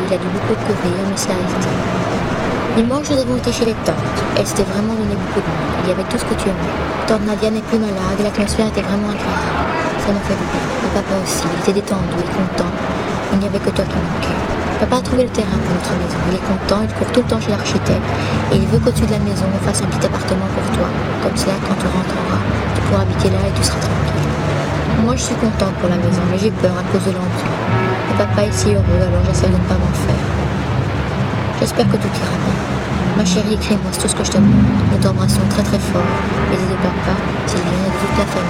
il a dû beaucoup courir, mais ça a été. Dimanche, nous avons été chez les tantes. Elles s'étaient vraiment donné beaucoup de monde. Il y avait tout ce que tu aimais. Tante Nadia n'est plus malade et l'atmosphère était vraiment agréable. Ça m'a fait du bien. Et papa aussi, il était détendu et content. Il n'y avait que toi qui manquais. Papa a trouvé le terrain pour notre maison. Il est content, il court tout le temps chez l'architecte. Et il veut qu'au-dessus de la maison, on fasse un petit appartement pour toi. Comme ça, quand tu rentreras, tu pourras habiter là et tu seras tranquille. Moi, je suis contente pour la maison, mais j'ai peur à cause de l'emprunt. Et papa est si heureux, alors j'essaie de ne pas m'en faire. J'espère que tout ira bien. Ma chérie, écris-moi, c'est tout ce que je te demande. Nous t'embrassons très très fort. Bisous de papa, Sylvie et de toute la famille.